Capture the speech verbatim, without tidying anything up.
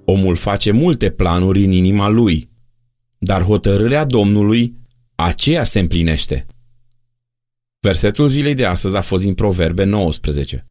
Omul face multe planuri în inima lui, dar hotărârea Domnului, aceea se împlinește. Versetul zilei de astăzi a fost din Proverbe nouăsprezece.